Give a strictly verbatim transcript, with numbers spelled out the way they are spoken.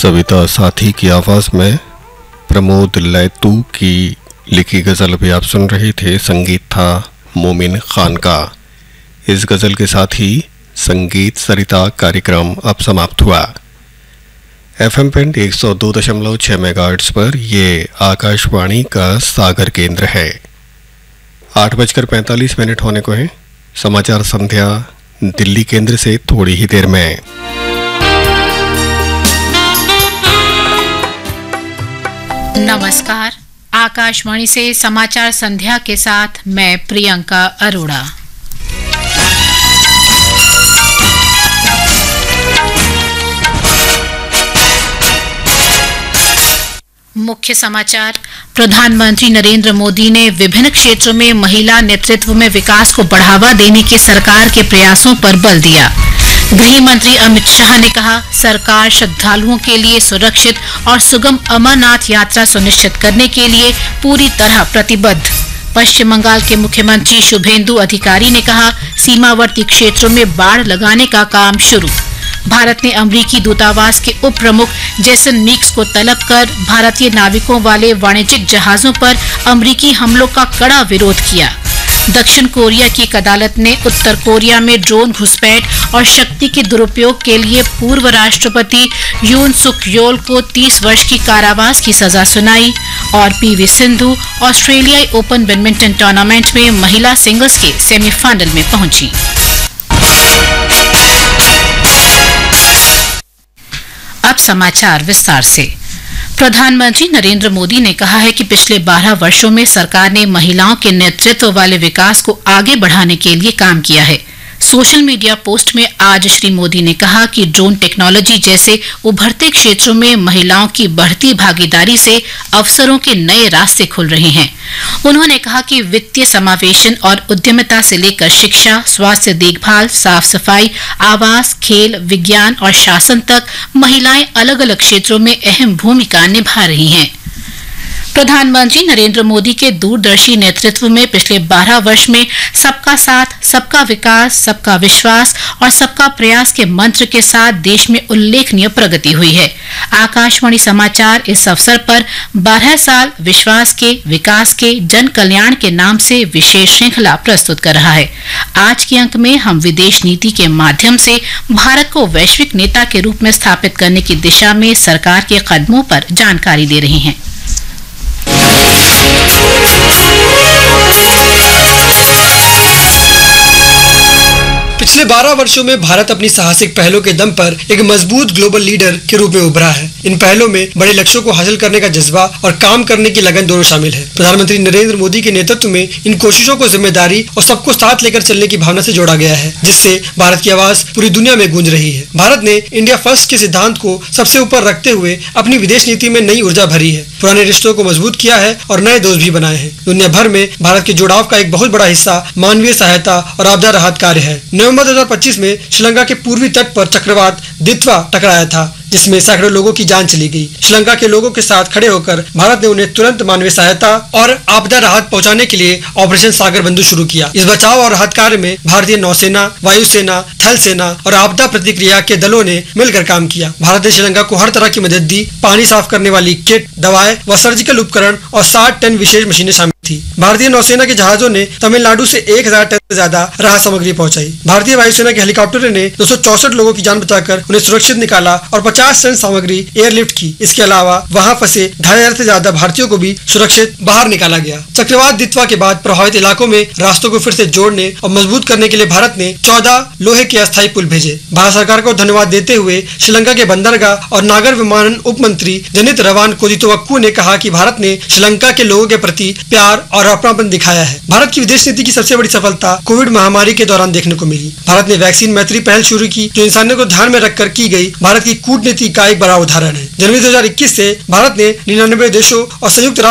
सविता साथी की आवाज़ में प्रमोद लैतू की लिखी गज़ल भी आप सुन रहे थे। संगीत था मोमिन खान का। इस गज़ल के साथ ही संगीत सरिता कार्यक्रम अब समाप्त हुआ। एफएम पेंट एक सौ दो दशमलव छः मेगाहर्ट्ज़ पर ये आकाशवाणी का सागर केंद्र है। आठ बजकर पैंतालीस मिनट होने को है। समाचार संध्या दिल्ली केंद्र से थोड़ी ही देर में। नमस्कार, आकाशवाणी से समाचार संध्या के साथ मैं प्रियंका अरोड़ा। मुख्य समाचार। प्रधानमंत्री नरेंद्र मोदी ने विभिन्न क्षेत्रों में महिला नेतृत्व में विकास को बढ़ावा देने के सरकार के प्रयासों पर बल दिया। गृह मंत्री अमित शाह ने कहा, सरकार श्रद्धालुओं के लिए सुरक्षित और सुगम अमरनाथ यात्रा सुनिश्चित करने के लिए पूरी तरह प्रतिबद्ध। पश्चिम बंगाल के मुख्यमंत्री शुभेंदु अधिकारी ने कहा, सीमावर्ती क्षेत्रों में बाड़ लगाने का काम शुरू। भारत ने अमेरिकी दूतावास के उप प्रमुख जेसन मीक्स को तलब कर भारतीय नाविकों वाले वाणिज्यिक जहाजों पर अमेरिकी हमलों का कड़ा विरोध किया। दक्षिण कोरिया की एक अदालत ने उत्तर कोरिया में ड्रोन घुसपैठ और शक्ति के दुरुपयोग के लिए पूर्व राष्ट्रपति यून सुक योल को तीस वर्ष की कारावास की सजा सुनाई। और पीवी सिंधु ऑस्ट्रेलियाई ओपन बैडमिंटन टूर्नामेंट में महिला सिंगल्स के सेमीफाइनल में पहुंची। अब समाचार विस्तार से। प्रधानमंत्री नरेंद्र मोदी ने कहा है कि पिछले बारह वर्षों में सरकार ने महिलाओं के नेतृत्व वाले विकास को आगे बढ़ाने के लिए काम किया है। सोशल मीडिया पोस्ट में आज श्री मोदी ने कहा कि ड्रोन टेक्नोलॉजी जैसे उभरते क्षेत्रों में महिलाओं की बढ़ती भागीदारी से अवसरों के नए रास्ते खुल रहे हैं। उन्होंने कहा कि वित्तीय समावेशन और उद्यमिता से लेकर शिक्षा, स्वास्थ्य देखभाल, साफ सफाई, आवास, खेल, विज्ञान और शासन तक महिलाएं अलग अलग क्षेत्रों में अहम भूमिका निभा रही हैं। प्रधानमंत्री नरेंद्र मोदी के दूरदर्शी नेतृत्व में पिछले बारह वर्ष में सबका साथ, सबका विकास, सबका विश्वास और सबका प्रयास के मंत्र के साथ देश में उल्लेखनीय प्रगति हुई है। आकाशवाणी समाचार इस अवसर पर बारह साल विश्वास के, विकास के, जन कल्याण के नाम से विशेष श्रृंखला प्रस्तुत कर रहा है। आज के अंक में हम विदेश नीति के माध्यम से भारत को वैश्विक नेता के रूप में स्थापित करने की दिशा में सरकार के कदमों पर जानकारी दे रहे हैं। पिछले बारह वर्षों में भारत अपनी साहसिक पहलों के दम पर एक मजबूत ग्लोबल लीडर के रूप में उभरा है। इन पहलों में बड़े लक्ष्यों को हासिल करने का जज्बा और काम करने की लगन दोनों शामिल है। प्रधानमंत्री नरेंद्र मोदी के नेतृत्व में इन कोशिशों को जिम्मेदारी और सबको साथ लेकर चलने की भावना से जोड़ा गया है, जिससे भारत की आवाज पूरी दुनिया में गूंज रही है। भारत ने इंडिया फर्स्ट के सिद्धांत को सबसे ऊपर रखते हुए अपनी विदेश नीति में नई ऊर्जा भरी है, पुराने रिश्तों को मजबूत किया है और नए दोस्त भी बनाए हैं। दुनिया भर में भारत के जुड़ाव का एक बहुत बड़ा हिस्सा मानवीय सहायता और आपदा राहत कार्य है। नवंबर दो हजार पच्चीस में श्रीलंका के पूर्वी तट पर चक्रवात दित्वा टकराया था, जिसमें सैकड़ों लोगों की जान चली गई। श्रीलंका के लोगों के साथ खड़े होकर भारत ने उन्हें तुरंत मानवीय सहायता और आपदा राहत पहुंचाने के लिए ऑपरेशन सागर बंधु शुरू किया। इस बचाव और राहत कार्य में भारतीय नौसेना, वायुसेना, थल सेना और आपदा प्रतिक्रिया के दलों ने मिलकर काम किया। भारत ने श्रीलंका को हर तरह की मदद दी। पानी साफ करने वाली किट, दवाएं व सर्जिकल उपकरण और साठ टन विशेष मशीनें शामिल थी। भारतीय नौसेना के जहाजों ने तमिलनाडु से एक हजार टन से ज्यादा राहत सामग्री पहुंचाई। भारतीय वायुसेना के हेलीकॉप्टरों ने दो सौ चौसठ लोगों की जान बचाकर उन्हें सुरक्षित निकाला और पचास टन सामग्री एयरलिफ्ट की। इसके अलावा वहां फंसे ढाई हजार से ज्यादा भारतीयों को भी सुरक्षित बाहर निकाला गया। चक्रवात दित्वा के बाद प्रभावित इलाकों में रास्तों को फिर से जोड़ने और मजबूत करने के लिए भारत ने चौदह लोहे के अस्थायी पुल भेजे। भारत सरकार को धन्यवाद देते हुए श्रीलंका के बंदरगाह और नागर विमानन उप मंत्री जनित रवान कोदितोवक्कू ने कहा कि भारत ने श्रीलंका के लोगों के प्रति प्यार और अपनापन दिखाया है। भारत की विदेश नीति की सबसे बड़ी सफलता कोविड महामारी के दौरान देखने को मिली। भारत ने वैक्सीन मैत्री पहल शुरू की, जो इंसानियत को ध्यान में रखकर की गई भारत की कूटनीति का एक बड़ा उदाहरण है। जनवरी दो हजार इक्कीस से भारत ने निन्यानवे देशों और संयुक्त